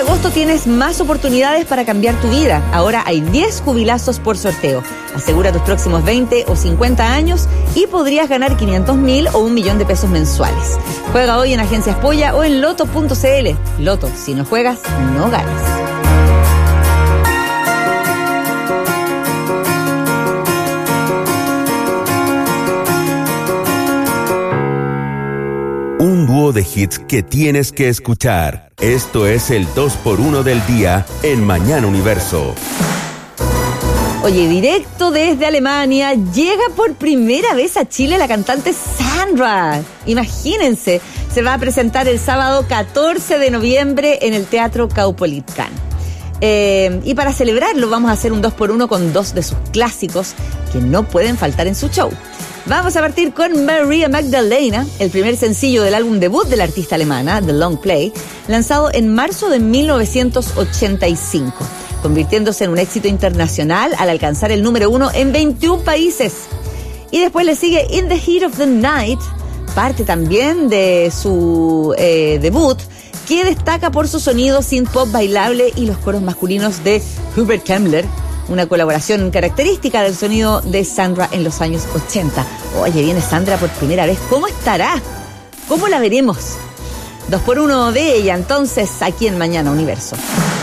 agosto tienes más oportunidades para cambiar tu vida. Ahora hay 10 jubilazos por sorteo. Asegura tus próximos 20 o 50 años y podrías ganar 500.000 o 1 millón de pesos mensuales. Juega hoy en Agencias Polla o en Loto.cl. Loto, si no juegas, no ganas. Un dúo de hits que tienes que escuchar. Esto es el 2x1 del día en Mañana Universo. Oye, directo desde Alemania, llega por primera vez a Chile la cantante Sandra. Imagínense, se va a presentar el sábado 14 de noviembre en el Teatro Caupolicán. Y para celebrarlo vamos a hacer un 2x1 con 2 de sus clásicos que no pueden faltar en su show. Vamos a partir con Maria Magdalena, el primer sencillo del álbum debut de la artista alemana, The Long Play, lanzado en marzo de 1985, convirtiéndose en un éxito internacional al alcanzar el número 1 en 21 países. Y después le sigue In the Heat of the Night, parte también de su debut, que destaca por su sonido synth-pop bailable y los coros masculinos de Hubert Kemmler, una colaboración característica del sonido de Sandra en los años 80. Oye, viene Sandra por primera vez. ¿Cómo estará? ¿Cómo la veremos? 2x1 de ella, entonces, aquí en Mañana Universo.